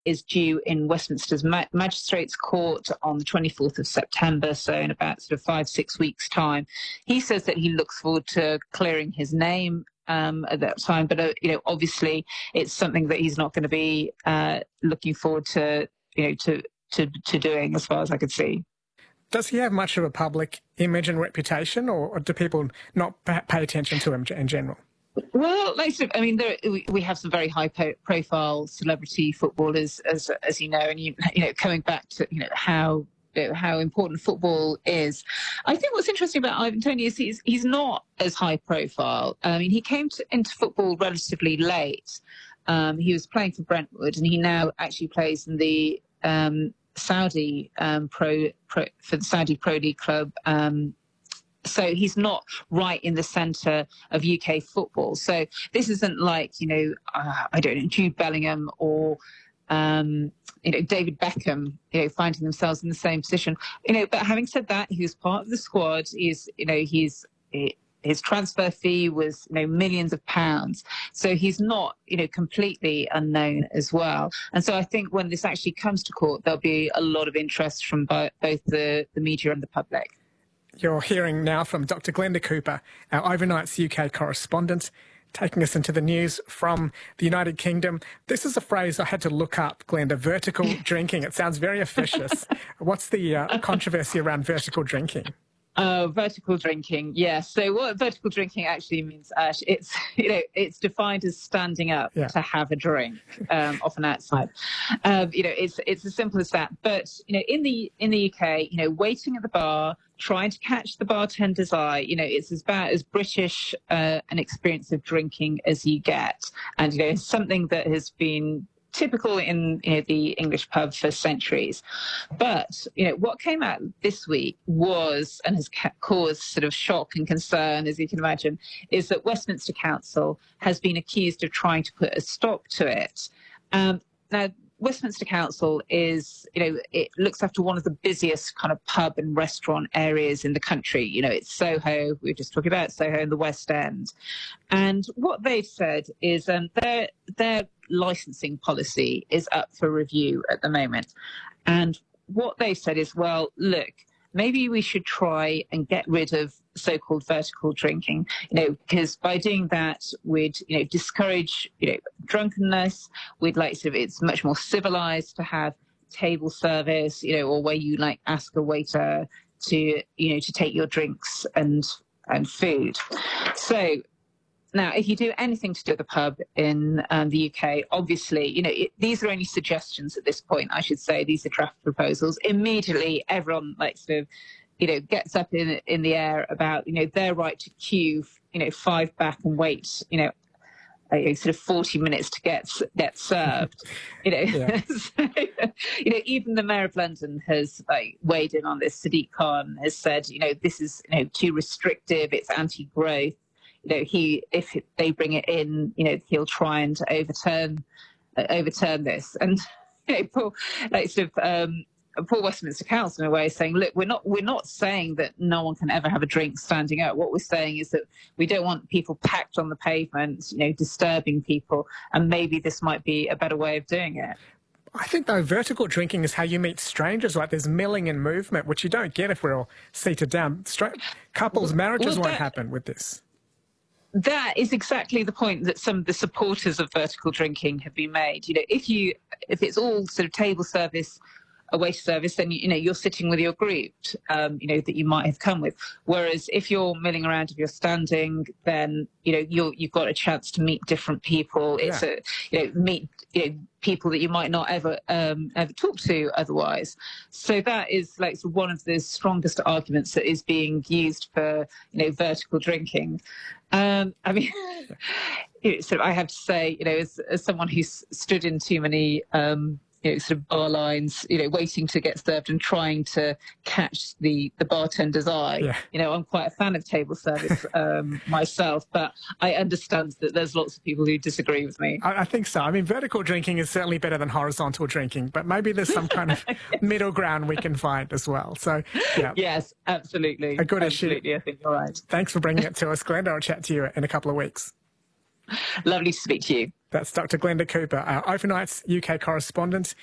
is due in Westminster's Magistrates Court on the 24th of September, so in about sort of 5-6 weeks' time. He says that he looks forward to clearing his name at that time, but obviously it's something that he's not going to be looking forward to, to doing, as far as I could see. Does he have much of a public image and reputation, or do people not pay attention to him in general? Well, we have some very high-profile celebrity footballers, as you know, and coming back to how important football is. I think what's interesting about Ivan Toney is he's not as high-profile. I mean, he came into football relatively late. He was playing for Brentwood, and he now actually plays in the Saudi for the Saudi Pro League club. So he's not right in the centre of UK football. So this isn't like, I don't know, Jude Bellingham or, David Beckham, finding themselves in the same position. But having said that, he was part of the squad. His transfer fee was, millions of pounds. So he's not, completely unknown as well. And so I think when this actually comes to court, there'll be a lot of interest from both the media and the public. You're hearing now from Dr. Glenda Cooper, our Overnights UK correspondent, taking us into the news from the United Kingdom. This is a phrase I had to look up, Glenda, vertical drinking. It sounds very officious. What's the controversy around vertical drinking? Vertical drinking, yes. So what vertical drinking actually means, Ash, it's defined as standing up to have a drink, often outside. It's as simple as that. But in the UK, waiting at the bar, trying to catch the bartender's eye, it's about as British an experience of drinking as you get, and it's something that has been typical in the English pub for centuries. But what came out this week was, and has caused sort of shock and concern, as you can imagine, is that Westminster Council has been accused of trying to put a stop to it. Now, Westminster Council is, it looks after one of the busiest kind of pub and restaurant areas in the country. It's Soho. We were just talking about Soho in the West End. And what they've said is their licensing policy is up for review at the moment. And what they said is, well, look, maybe we should try and get rid of so-called vertical drinking, because by doing that, we'd, discourage, drunkenness. We'd like it's much more civilized to have table service, or where you ask a waiter to, to take your drinks and food. So now, if you do anything to do with the pub in the UK, obviously, these are only suggestions at this point, I should say. These are draft proposals. Immediately, everyone gets up in the air about, their right to queue, 5 back and wait, sort of 40 minutes to get served. So, even the Mayor of London has weighed in on this. Sadiq Khan has said, this is too restrictive. It's anti-growth. If they bring it in, he'll try and overturn this. And Paul Westminster Council, in a way, is saying, look, we're not saying that no one can ever have a drink standing up. What we're saying is that we don't want people packed on the pavement, disturbing people, and maybe this might be a better way of doing it. I think, though, vertical drinking is how you meet strangers. There's milling and movement, which you don't get if we're all seated down. Couples' marriages won't happen with this. That is exactly the point that some of the supporters of vertical drinking have been made. If it's all sort of table service, a waiter service, then you're sitting with your group, that you might have come with. Whereas if you're milling around, if you're standing, then you've got a chance to meet different people. It's meet people that you might not ever talk to otherwise. So that is one of the strongest arguments that is being used for vertical drinking. I have to say, as someone who's stood in too many sort of bar lines, waiting to get served and trying to catch the bartender's eye. Yeah. I'm quite a fan of table service myself, but I understand that there's lots of people who disagree with me. I think so. I mean, vertical drinking is certainly better than horizontal drinking, but maybe there's some kind of middle ground we can find as well. So, yeah. Yes, absolutely. A good issue. Absolutely, I think you're right. Thanks for bringing it to us, Glenda. I'll chat to you in a couple of weeks. Lovely to speak to you. That's Dr. Glenda Cooper, our Overnight's UK correspondent.